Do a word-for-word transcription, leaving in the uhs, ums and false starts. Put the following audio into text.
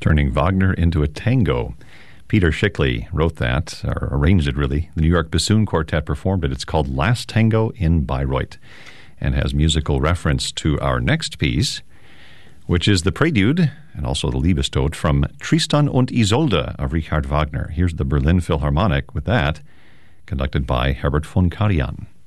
turning Wagner into a tango. Peter Schickli wrote that, or arranged it really. The New York Bassoon Quartet performed it. It's called Last Tango in Bayreuth, and has musical reference to our next piece, which is the Prelude and also the Liebestod from Tristan und Isolde of Richard Wagner. Here's the Berlin Philharmonic with that, conducted by Herbert von Karajan.